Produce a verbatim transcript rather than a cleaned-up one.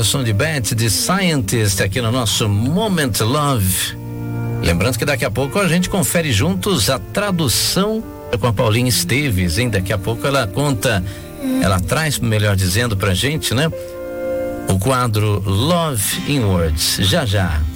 o som de Beth, de Scientist, aqui no nosso Moment Love. Lembrando que daqui a pouco a gente confere juntos a tradução com a Paulinha Esteves, hein? Daqui a pouco ela conta, ela traz, melhor dizendo, pra gente, né? O quadro Love in Words, já já.